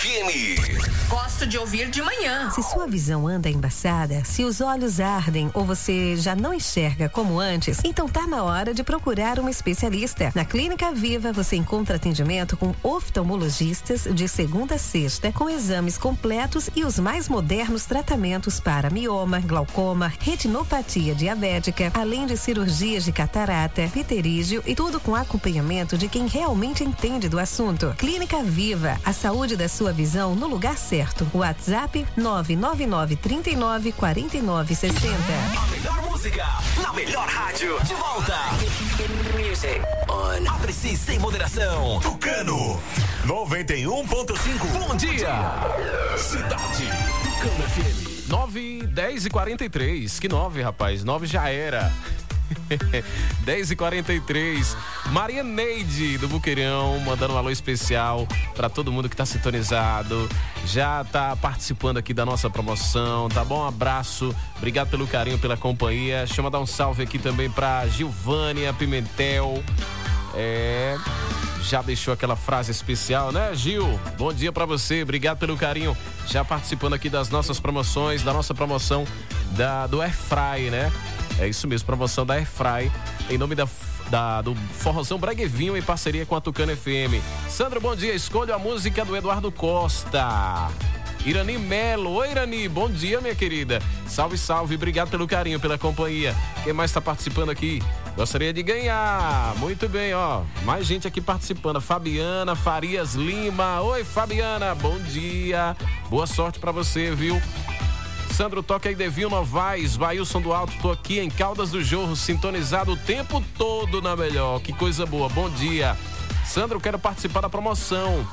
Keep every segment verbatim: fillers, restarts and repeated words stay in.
F M. Gosto de ouvir de manhã. Se sua visão anda embaçada, se os olhos ardem ou você já não enxerga como antes, então tá na hora de procurar um especialista. Na Clínica Viva você encontra atendimento com oftalmologistas de segunda a sexta, com exames completos e os mais modernos tratamentos para mioma, glaucoma, retinopatia diabética, além de cirurgias de catarata, pterígio e tudo com acompanhamento de quem realmente entende do assunto. Clínica Viva, a saúde da sua visão no lugar certo. WhatsApp nove nove nove, trinta e nove, quarenta e nove, sessenta. A melhor música, na melhor rádio, de volta. Music on. Aprecie sem moderação. Tucano, noventa e um ponto cinco. Bom dia, cidade. Tucano F M. nove, dez e quarenta e três. Que nove, rapaz? nove já era. dez e quarenta e três. Maria Neide do Buqueirão mandando um alô especial para todo mundo que tá sintonizado, já tá participando aqui da nossa promoção, tá bom? Um abraço, obrigado pelo carinho, pela companhia. Chama dar um salve aqui também pra Gilvânia Pimentel. É, já deixou aquela frase especial, né, Gil? Bom dia pra você, obrigado pelo carinho. Já participando aqui das nossas promoções, da nossa promoção da, do Airfry, né? É isso mesmo, promoção da Airfry, em nome da, da, do Forrozão Breguevinho, em parceria com a Tucano F M. Sandro, bom dia, escolho a música do Eduardo Costa. Irani Melo, oi Irani, bom dia minha querida. Salve, salve, obrigado pelo carinho, pela companhia. Quem mais está participando aqui? Gostaria de ganhar, muito bem, ó, mais gente aqui participando. Fabiana Farias Lima, oi Fabiana, bom dia, boa sorte pra você, viu? Sandro, toca aí Devinho Novaes, Vailson do Alto, tô aqui em Caldas do Jorro, sintonizado o tempo todo na melhor, que coisa boa, bom dia. Sandro, quero participar da promoção.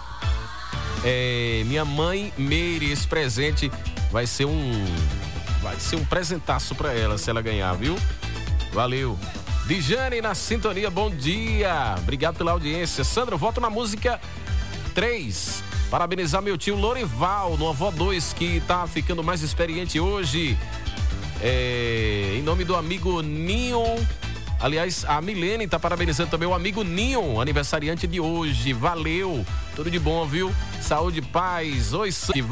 É, minha mãe Meire, esse presente vai ser um vai ser um presentaço pra ela se ela ganhar, viu? Valeu. Dijane na sintonia, bom dia, obrigado pela audiência. Sandro, volto na música três. Parabenizar meu tio Lorival, no Avó dois, que tá ficando mais experiente hoje. É, em nome do amigo Ninho. Aliás, a Milene tá parabenizando também o amigo Ninho, aniversariante de hoje. Valeu, tudo de bom, viu? Saúde, paz. Oi,